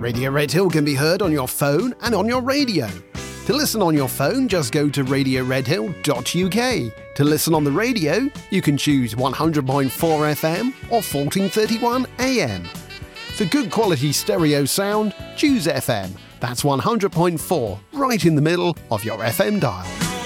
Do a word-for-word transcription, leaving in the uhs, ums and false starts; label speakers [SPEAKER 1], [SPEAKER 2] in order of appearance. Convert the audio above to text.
[SPEAKER 1] Radio Redhill can be heard on your phone and on your radio. To listen on your phone, just go to radio redhill dot U K. To listen on the radio, you can choose one hundred point four F M or fourteen thirty-one A M. For good quality stereo sound, choose F M. That's one hundred point four, right in the middle of your F M dial.